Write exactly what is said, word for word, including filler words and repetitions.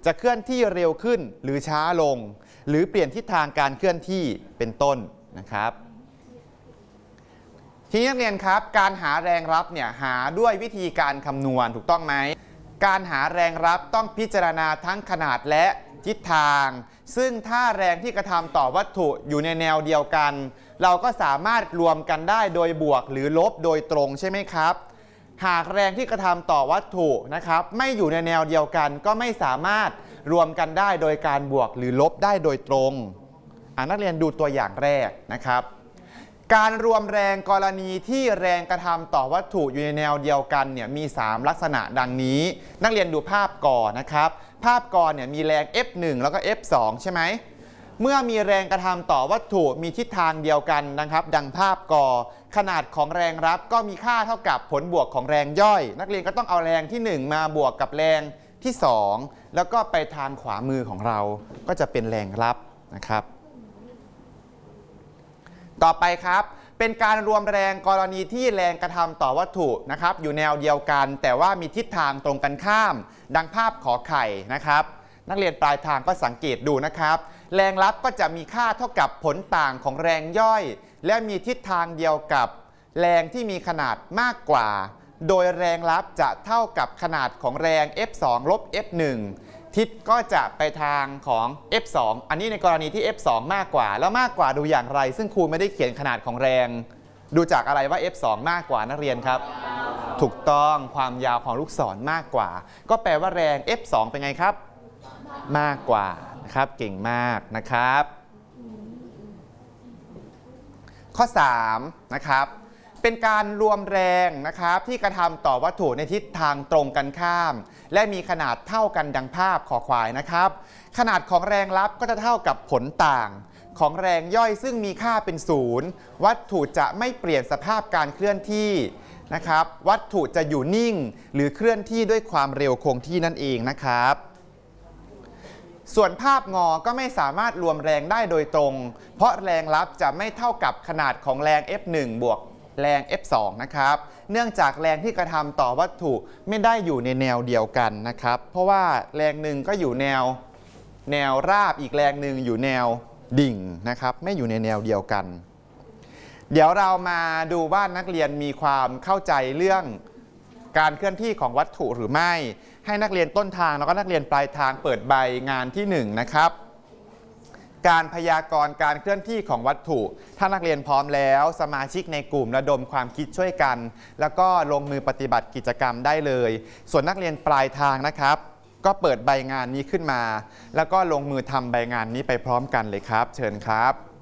จะเคลื่อนที่เร็วขึ้นหรือช้าลงหรือเปลี่ยนทิศทางการเคลื่อนที่เป็นต้นนะครับทีนี้นักเรียนครับการหาแรงรับเนี่ยหาด้วยวิธีการคำนวณถูกต้องไหมการหาแรงรับต้องพิจารณาทั้งขนาดและทิศทางซึ่งถ้าแรงที่กระทำต่อวัตถุอยู่ในแนวเดียวกันเราก็สามารถรวมกันได้โดยบวกหรือลบโดยตรงใช่ไหมครับหากแรงที่กระทำต่อวัตถุนะครับไม่อยู่ในแนวเดียวกันก็ไม่สามารถรวมกันได้โดยการบวกหรือลบได้โดยตรงอ่านักเรียนดูตัวอย่างแรกนะครับการรวมแรงกรณีที่แรงกระทำต่อวัตถุอยู่ในแนวเดียวกันเนี่ยมีสามลักษณะดังนี้นักเรียนดูภาพก่อนนะครับภาพก่อนเนี่ยมีแรง เอฟ หนึ่ง แล้วก็ เอฟ สอง ใช่ไหมเมื่อมีแรงกระทำต่อวัตถุมีทิศทางเดียวกันนะครับดังภาพก่อขนาดของแรงรับก็มีค่าเท่ากับผลบวกของแรงย่อยนักเรียนก็ต้องเอาแรงที่หนึ่งมาบวกกับแรงที่สองแล้วก็ไปทางขวามือของเราก็จะเป็นแรงรับนะครับต่อไปครับเป็นการรวมแรงกรณีที่แรงกระทำต่อวัตถุนะครับอยู่แนวเดียวกันแต่ว่ามีทิศทางตรงกันข้ามดังภาพขอไข่นะครับนักเรียนปลายทางก็สังเกตดูนะครับแรงรับก็จะมีค่าเท่ากับผลต่างของแรงย่อยและมีทิศทางเดียวกับแรงที่มีขนาดมากกว่าโดยแรงรับจะเท่ากับขนาดของแรง เอฟ สอง ลบ เอฟ หนึ่ง ทิศก็จะไปทางของ เอฟ สอง อันนี้ในกรณีที่ เอฟ สอง มากกว่าแล้วมากกว่าดูอย่างไรซึ่งครูไม่ได้เขียนขนาดของแรงดูจากอะไรว่า เอฟ สอง มากกว่านักเรียนครับถูกต้องความยาวของลูกศรมากกว่าก็แปลว่าแรง เอฟ สอง เป็นไงครับมากกว่านะครับเก่งมากนะครับข้อสามนะครับเป็นการรวมแรงนะครับที่กระทำต่อวัตถุในทิศทางตรงกันข้ามและมีขนาดเท่ากันดังภาพขอควายนะครับขนาดของแรงรับก็จะเท่ากับผลต่างของแรงย่อยซึ่งมีค่าเป็นศูนย์วัตถุจะไม่เปลี่ยนสภาพการเคลื่อนที่นะครับวัตถุจะอยู่นิ่งหรือเคลื่อนที่ด้วยความเร็วคงที่นั่นเองนะครับส่วนภาพงอก็ไม่สามารถรวมแรงได้โดยตรงเพราะแรงรับจะไม่เท่ากับขนาดของแรง เอฟ หนึ่ง บวกแรง เอฟ สอง นะครับเนื่องจากแรงที่กระทำต่อวัตถุไม่ได้อยู่ในแนวเดียวกันนะครับเพราะว่าแรงหนึ่งก็อยู่แนวแนวราบอีกแรงหนึ่งอยู่แนวดิ่งนะครับไม่อยู่ในแนวเดียวกันเดี๋ยวเรามาดูว่านักเรียนมีความเข้าใจเรื่องการเคลื่อนที่ของวัตถุหรือไม่ให้นักเรียนต้นทางแล้วก็นักเรียนปลายทางเปิดใบงานที่หนึ่งนะครับการพยากรณ์การเคลื่อนที่ของวัตถุถ้านักเรียนพร้อมแล้วสมาชิกในกลุ่มระดมความคิดช่วยกันแล้วก็ลงมือปฏิบัติกิจกรรมได้เลยส่วนนักเรียนปลายทางนะครับก็เปิดใบงานนี้ขึ้นมาแล้วก็ลงมือทำใบงานนี้ไปพร้อมกันเลยครับเชิญครับ